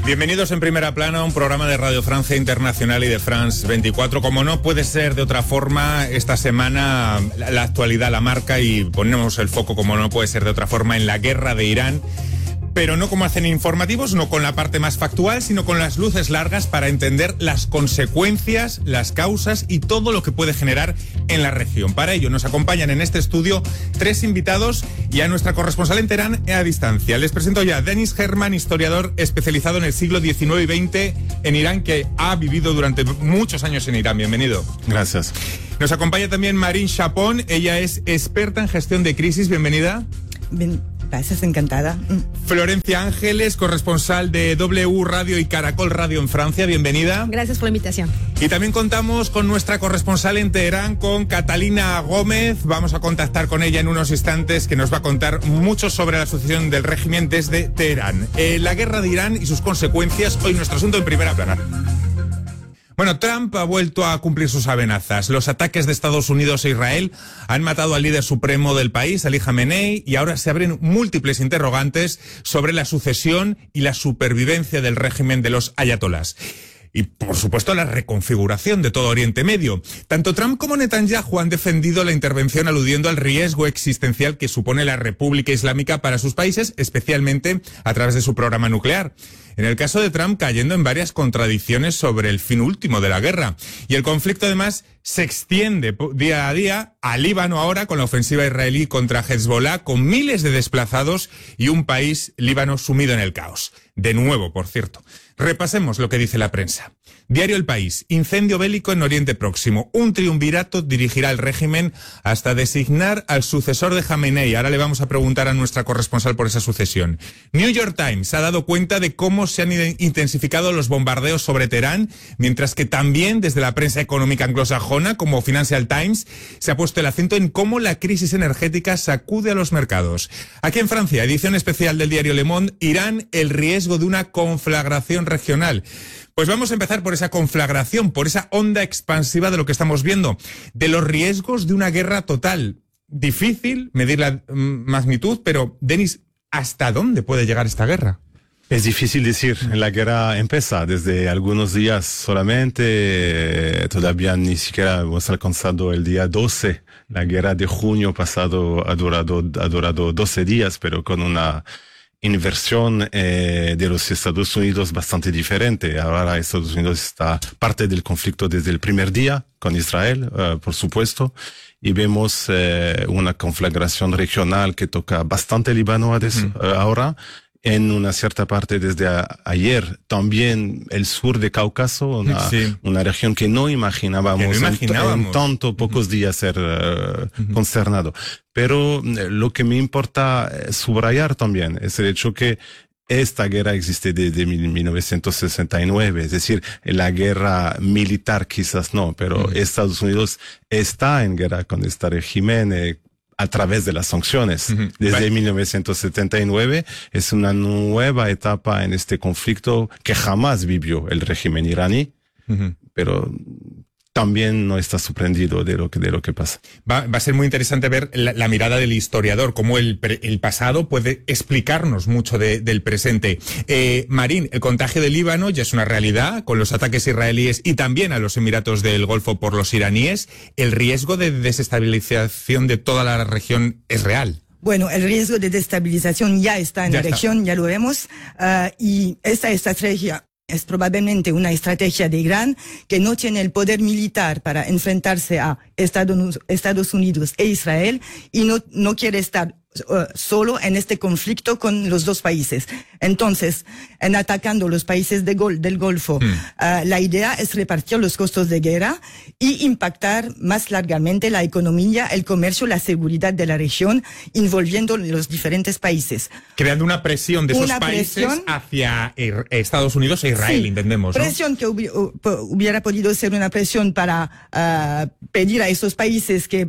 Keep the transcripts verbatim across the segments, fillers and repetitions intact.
Bienvenidos en Primera Plana, un programa de Radio Francia Internacional y de France veinticuatro. Como no puede ser de otra forma, esta semana la, la actualidad la marca y ponemos el foco, como no puede ser de otra forma, en la guerra de Irán. Pero no como hacen informativos, no con la parte más factual, sino con las luces largas para entender las consecuencias, las causas y todo lo que puede generar en la región. Para ello nos acompañan en este estudio tres invitados y a nuestra corresponsal en Teherán a distancia. Les presento ya a Denis Herman, historiador especializado en el siglo diecinueve y veinte en Irán, que ha vivido durante muchos años en Irán. Bienvenido. Gracias. Nos acompaña también Marine Chapón. Ella es experta en gestión de crisis. Bienvenida. Bien. Gracias, encantada. Florencia Ángeles, corresponsal de W Radio y Caracol Radio en Francia, bienvenida. Gracias por la invitación. Y también contamos con nuestra corresponsal en Teherán, con Catalina Gómez. Vamos a contactar con ella en unos instantes, que nos va a contar mucho sobre la sucesión del régimen desde Teherán. Eh, la guerra de Irán y sus consecuencias, hoy nuestro asunto en Primera Plana. Bueno, Trump ha vuelto a cumplir sus amenazas. Los ataques de Estados Unidos e Israel han matado al líder supremo del país, Ali Khamenei, y ahora se abren múltiples interrogantes sobre la sucesión y la supervivencia del régimen de los ayatolás. Y, por supuesto, la reconfiguración de todo Oriente Medio. Tanto Trump como Netanyahu han defendido la intervención aludiendo al riesgo existencial que supone la República Islámica para sus países, especialmente a través de su programa nuclear. En el caso de Trump, cayendo en varias contradicciones sobre el fin último de la guerra. Y el conflicto, además, se extiende día a día a Líbano ahora, con la ofensiva israelí contra Hezbollah, con miles de desplazados y un país, Líbano, sumido en el caos. De nuevo, por cierto. Repasemos lo que dice la prensa. Diario El País. Incendio bélico en Oriente Próximo. Un triunvirato dirigirá el régimen hasta designar al sucesor de Khamenei. Ahora le vamos a preguntar a nuestra corresponsal por esa sucesión. New York Times ha dado cuenta de cómo se han intensificado los bombardeos sobre Teherán, mientras que también desde la prensa económica anglosajona, como Financial Times, se ha puesto el acento en cómo la crisis energética sacude a los mercados. Aquí en Francia, edición especial del diario Le Monde, Irán, el riesgo de una conflagración regional. Pues vamos a empezar por esa conflagración, por esa onda expansiva de lo que estamos viendo, de los riesgos de una guerra total. Difícil medir la mm, magnitud, pero, Denis, ¿hasta dónde puede llegar esta guerra? Es difícil decir, la guerra empieza desde algunos días solamente, todavía ni siquiera hemos alcanzado el día doce, la guerra de junio pasado ha durado, ha durado doce días, pero con una inversión eh, de los Estados Unidos bastante diferente. Ahora Estados Unidos está parte del conflicto desde el primer día con Israel, uh, por supuesto, y vemos eh, una conflagración regional que toca bastante Líbano mm. uh, ahora, en una cierta parte desde a, ayer. También el sur de Cáucaso, una, sí. una región que no imaginábamos, que no imaginábamos. En, en tanto pocos uh-huh. días ser uh, uh-huh. consternado. Pero eh, lo que me importa subrayar también es el hecho que esta guerra existe desde mil novecientos sesenta y nueve, es decir, la guerra militar quizás no, pero uh-huh. Estados Unidos está en guerra con este régimen, eh, a través de las sanciones. Uh-huh. Desde vale. mil novecientos setenta y nueve es una nueva etapa en este conflicto que jamás vivió el régimen iraní, uh-huh. pero también no está sorprendido de lo que, de lo que pasa. Va, va a ser muy interesante ver la, la mirada del historiador, cómo el, el pasado puede explicarnos mucho de, del presente. Eh, Marín, el contagio del Líbano ya es una realidad, con los ataques israelíes y también a los Emiratos del Golfo por los iraníes. El riesgo de desestabilización de toda la región es real. Bueno, el riesgo de desestabilización ya está en ya la está. región, ya lo vemos, uh, y esta estrategia es probablemente una estrategia de Irán, que no tiene el poder militar para enfrentarse a Estados, Estados Unidos e Israel, y no, no quiere estar uh, solo en este conflicto con los dos países. Entonces, en atacando los países de Gol, del Golfo, mm. uh, la idea es repartir los costos de guerra y impactar más largamente la economía, el comercio, la seguridad de la región, envolviendo los diferentes países. Creando una presión de esos una países presión, hacia Estados Unidos e Israel, sí, entendemos, ¿no? Presión que hubi- hubiera podido ser una presión para uh, pedir a esos países que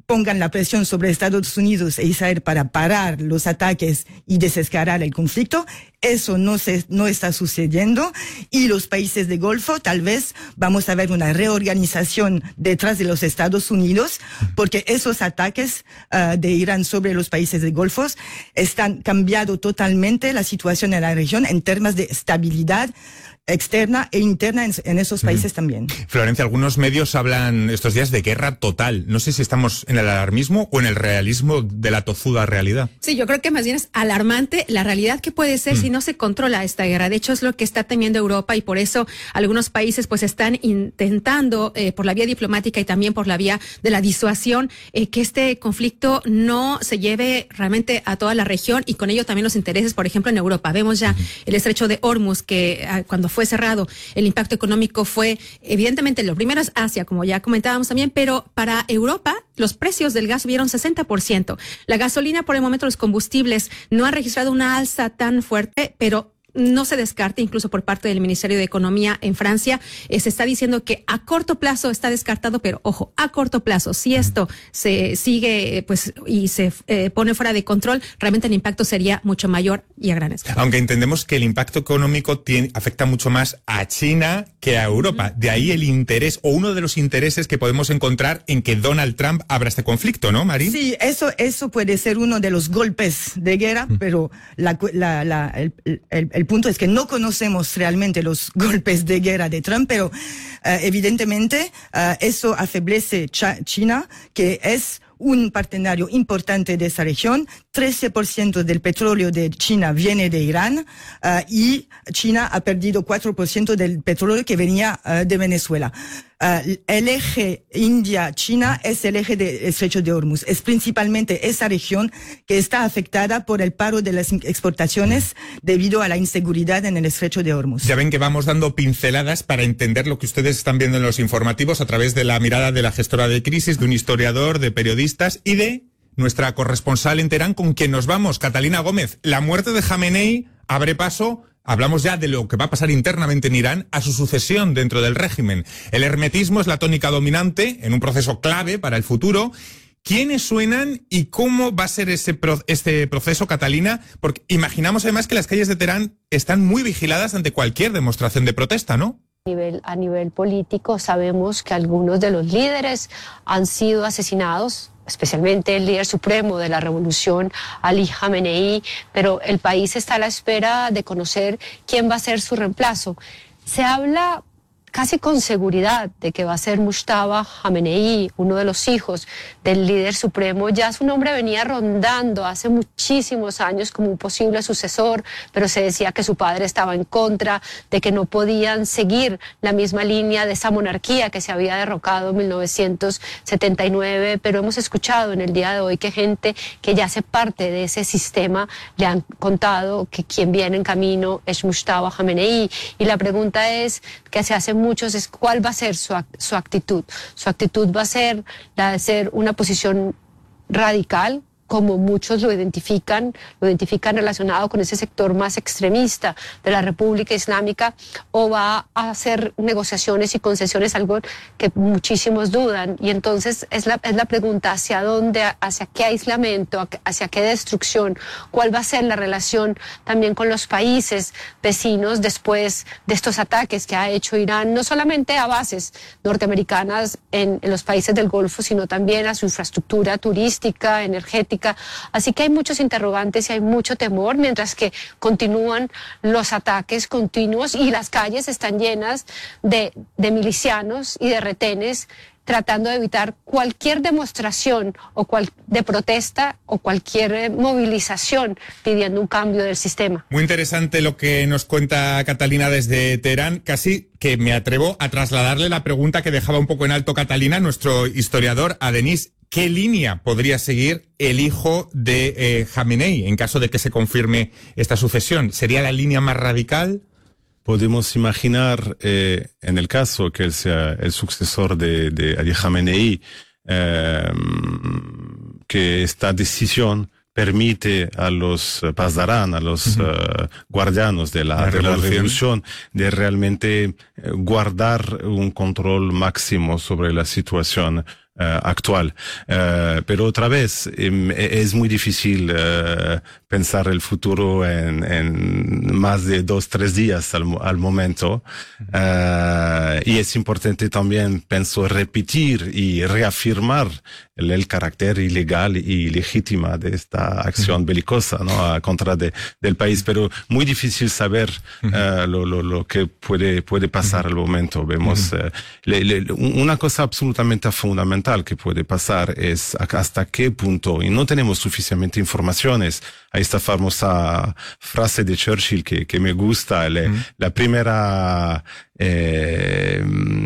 pongan la presión sobre Estados Unidos e Israel para parar los ataques y desescalar el conflicto. Eso no se, no está sucediendo, y los países de Golfo tal vez vamos a ver una reorganización detrás de los Estados Unidos, porque esos ataques uh, de Irán sobre los países de Golfo están cambiando totalmente la situación en la región en términos de estabilidad externa e interna en, en esos países mm. también. Florencia, algunos medios hablan estos días de guerra total. No sé si estamos en el alarmismo o en el realismo de la tozuda realidad. Sí, yo creo que más bien es alarmante la realidad que puede ser mm. si no se controla esta guerra. De hecho, es lo que está temiendo Europa, y por eso algunos países pues están intentando eh, por la vía diplomática y también por la vía de la disuasión eh, que este conflicto no se lleve realmente a toda la región, y con ello también los intereses, por ejemplo, en Europa. Vemos ya mm. el estrecho de Hormuz, que eh, cuando fue cerrado, el impacto económico fue, evidentemente, lo primero es Asia, como ya comentábamos también, pero para Europa los precios del gas subieron sesenta por ciento. La gasolina, por el momento, los combustibles no han registrado una alza tan fuerte, pero no se descarta, incluso por parte del Ministerio de Economía en Francia, eh, se está diciendo que a corto plazo está descartado, pero ojo, a corto plazo, si esto se sigue pues y se eh, pone fuera de control, realmente el impacto sería mucho mayor y a gran escala. Aunque entendemos que el impacto económico tiene, afecta mucho más a China que a Europa. Uh-huh. De ahí el interés, o uno de los intereses que podemos encontrar en que Donald Trump abra este conflicto, ¿no, Marín? Sí, eso, eso puede ser uno de los golpes de guerra, uh-huh. pero la, la, la, el, el, el El punto es que no conocemos realmente los golpes de guerra de Trump, pero uh, evidentemente uh, eso afeblece Ch- China, que es un partenario importante de esa región. trece por ciento del petróleo de China viene de Irán, uh, y China ha perdido cuatro por ciento del petróleo que venía uh, de Venezuela. Uh, el eje India-China es el eje del estrecho de Hormuz. Es principalmente esa región que está afectada por el paro de las exportaciones debido a la inseguridad en el estrecho de Hormuz. Ya ven que vamos dando pinceladas para entender lo que ustedes están viendo en los informativos a través de la mirada de la gestora de crisis, de un historiador, de periodistas y de nuestra corresponsal en Teherán, con quien nos vamos, Catalina Gómez. La muerte de Jamenei abre paso, hablamos ya de lo que va a pasar internamente en Irán, a su sucesión dentro del régimen. El hermetismo es la tónica dominante en un proceso clave para el futuro. ¿Quiénes suenan y cómo va a ser ese pro- este proceso, Catalina? Porque imaginamos además que las calles de Teherán están muy vigiladas ante cualquier demostración de protesta, ¿no? A nivel, a nivel político sabemos que algunos de los líderes han sido asesinados, especialmente el líder supremo de la revolución, Ali Jamenei, pero el país está a la espera de conocer quién va a ser su reemplazo. Se habla casi con seguridad de que va a ser Mujtaba Jamenei, uno de los hijos del líder supremo. Ya su nombre venía rondando hace muchísimos años como un posible sucesor, pero se decía que su padre estaba en contra, de que no podían seguir la misma línea de esa monarquía que se había derrocado en mil novecientos setenta y nueve, pero hemos escuchado en el día de hoy que gente que ya hace parte de ese sistema le han contado que quien viene en camino es Mujtaba Jamenei, y la pregunta es, que se hace muchos, es cuál va a ser su, su actitud. Su actitud va a ser la de ser una posición radical, como muchos lo identifican, lo identifican relacionado con ese sector más extremista de la República Islámica, o va a hacer negociaciones y concesiones, algo que muchísimos dudan. Y entonces es la, es la pregunta, ¿hacia dónde, hacia qué aislamiento, hacia qué destrucción? ¿Cuál va a ser la relación también con los países vecinos después de estos ataques que ha hecho Irán, no solamente a bases norteamericanas en, en los países del Golfo, sino también a su infraestructura turística, energética? Así que hay muchos interrogantes y hay mucho temor, mientras que continúan los ataques continuos y las calles están llenas de, de milicianos y de retenes tratando de evitar cualquier demostración o cual, de protesta o cualquier movilización pidiendo un cambio del sistema. Muy interesante lo que nos cuenta Catalina desde Teherán. Casi que me atrevo a trasladarle la pregunta que dejaba un poco en alto Catalina, nuestro historiador, a Denis. ¿Qué línea podría seguir el hijo de eh, Jamenei en caso de que se confirme esta sucesión? ¿Sería la línea más radical? Podemos imaginar, eh, en el caso que él sea el sucesor de, de Ali Jamenei, eh, que esta decisión permite a los Pasdarán, a los uh-huh. uh, guardianos de la, la, de revolución. la revolución, de realmente guardar un control máximo sobre la situación. uh, actual. Uh, pero otra vez, um, es muy difícil uh, pensar el futuro en, en más de dos, tres días al, al momento. Uh, y es importante también, pienso, repetir y reafirmar el, el carácter ilegal y legítima de esta acción belicosa, ¿no? A contra de, del país. Pero muy difícil saber uh, lo, lo, lo que puede, puede pasar al momento. Vemos uh, le, le, una cosa absolutamente fundamental que puede pasar es hasta qué punto, y no tenemos suficientemente informaciones. Hay esta famosa frase de Churchill que, que me gusta, le, mm. la primera eh,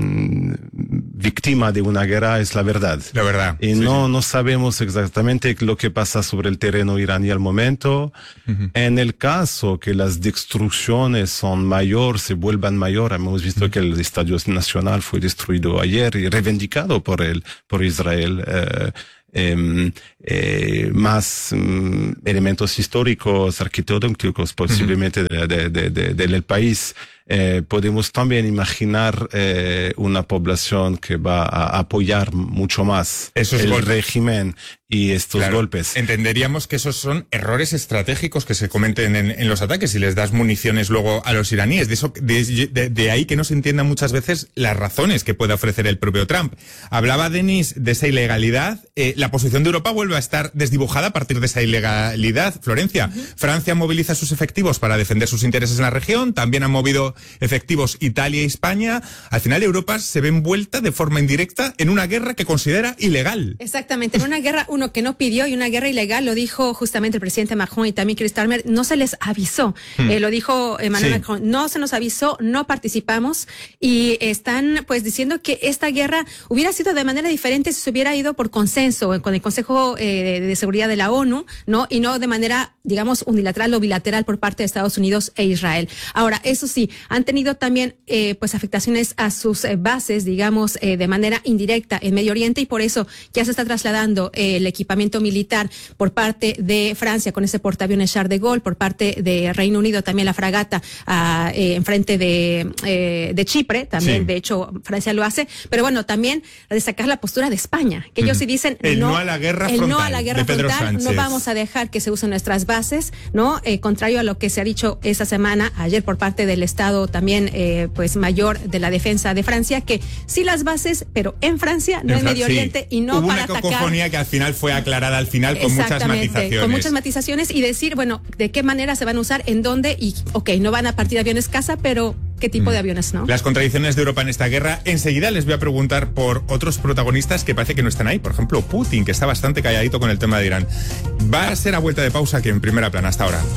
víctima de una guerra es la verdad. La verdad. Y sí, no, sí. no sabemos exactamente lo que pasa sobre el terreno iraní al momento. Uh-huh. En el caso que las destrucciones son mayor, se vuelvan mayor, hemos visto uh-huh. que el Estadio Nacional fue destruido ayer y reivindicado por el, por Israel. Eh, Eh, eh, más um, elementos históricos, arquitectónicos posiblemente uh-huh. de, de, de, de, del país. Eh, podemos también imaginar eh, una población que va a apoyar mucho más esos el golpes. régimen y estos claro, golpes. Entenderíamos que esos son errores estratégicos que se cometen en, en los ataques y les das municiones luego a los iraníes. De, eso, de, de, de ahí que no se entiendan muchas veces las razones que puede ofrecer el propio Trump. Hablaba Denis de esa ilegalidad. Eh, la posición de Europa vuelve a estar desdibujada a partir de esa ilegalidad. Florencia, uh-huh. Francia moviliza sus efectivos para defender sus intereses en la región. También han movido efectivos Italia y España. Al final Europa se ve envuelta de forma indirecta en una guerra que considera ilegal. Exactamente, en una guerra uno que no pidió y una guerra ilegal, lo dijo justamente el presidente Macron y también Keir Starmer, no se les avisó. Hmm. Eh, lo dijo Emmanuel sí. Macron, no se nos avisó, no participamos y están pues diciendo que esta guerra hubiera sido de manera diferente si se hubiera ido por consenso con el Consejo eh, de Seguridad de la ONU, ¿no? Y no de manera, digamos, unilateral o bilateral por parte de Estados Unidos e Israel. Ahora, eso sí, han tenido también eh, pues afectaciones a sus eh, bases, digamos, eh, de manera indirecta en Medio Oriente y por eso ya se está trasladando eh, el equipamiento militar por parte de Francia con ese portaaviones Charles de Gaulle, por parte de Reino Unido también la fragata uh, eh, enfrente de, eh, de Chipre, también sí. De hecho Francia lo hace, pero bueno, también destacar la postura de España, que ellos sí dicen el no, no a la guerra el frontal, no a la guerra frontal, no vamos a dejar que se usen nuestras bases, ¿no? Eh, contrario a lo que se ha dicho esta semana, ayer por parte del Estado también eh, pues mayor de la defensa de Francia, que sí las bases, pero en Francia, no en, en Medio sí. Oriente y no Hubo para una atacar. cacofonía que al final fue aclarada al final con muchas matizaciones. Con muchas matizaciones y decir, bueno, de qué manera se van a usar, en dónde y, ok, no van a partir aviones caza, pero qué tipo mm. de aviones, ¿no? Las contradicciones de Europa en esta guerra. Enseguida les voy a preguntar por otros protagonistas que parece que no están ahí. Por ejemplo, Putin, que está bastante calladito con el tema de Irán. Va a ser a vuelta de pausa aquí en Primera Plana. Hasta ahora.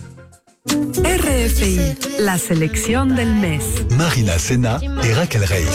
R F I, la selección del mes. Marina Sena y Raquel Reyes.